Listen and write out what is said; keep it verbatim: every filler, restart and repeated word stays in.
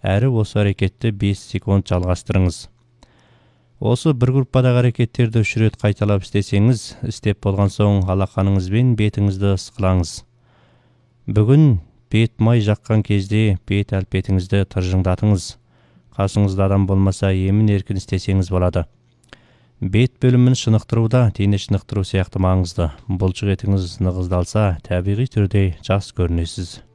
әрі осы әрекетті бес секунд жалғастырыңыз. Осы бір группадағы әрекеттерді үш рет қайталап істесеңіз, істеп болған соң алақаныңызбен бетіңізді ысқылаңыз. Бүгін бет май жаққан кезде бет әлпетіңізді тыржыңдатыңыз. Қасыңызда адам болмаса емін-еркін істесеңіз болады. Бет бөлімін шынықтыруда дене шынықтыру сияқты маңызды. Бұлшық етіңіз нығыздалса, табиғи түрде жас көрінесіз.